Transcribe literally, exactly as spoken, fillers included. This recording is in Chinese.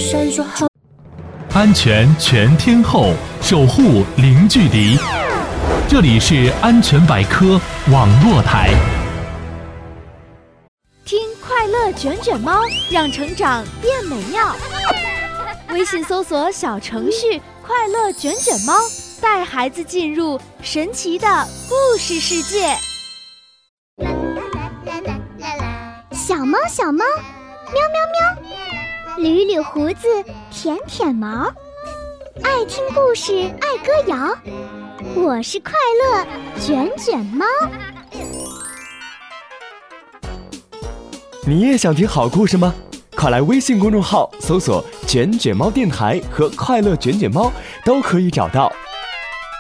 闪烁好。 安全全天候，守护零距离。这里是安全百科网络台。 听快乐卷卷猫，让成长变美妙。微信搜索小程序快乐卷卷猫，带孩子进入神奇的故事世界。 小猫小猫，喵喵喵，捋捋胡子，舔舔毛，爱听故事，爱歌谣。我是快乐卷卷猫。 你也想听好故事吗？快来微信公众号搜索卷卷猫电台和快乐卷卷猫，都可以找到